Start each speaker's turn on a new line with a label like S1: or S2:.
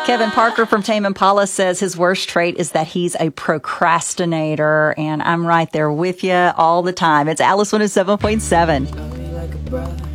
S1: Kevin Parker from Tame Impala says his worst trait is that he's a procrastinator, and I'm right there with you all the time. It's Alice 107.7.